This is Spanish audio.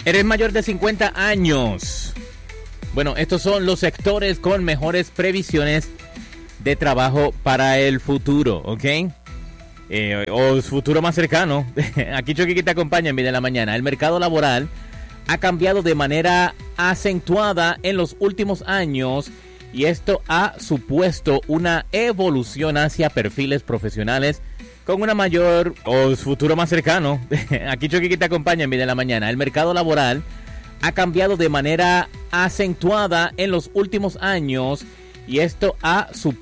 Eres mayor de 50 años. Bueno, estos son los sectores con mejores previsiones de trabajo para el futuro, ¿ok? O futuro más cercano. Aquí Chucky te acompaña en Vida en la Mañana. El mercado laboral ha cambiado de manera acentuada en los últimos años y esto ha supuesto una evolución hacia perfiles profesionales con una mayor o futuro más cercano. Aquí Chucky te acompaña en Vida en la Mañana. El mercado laboral ha cambiado de manera acentuada en los últimos años y esto ha supuesto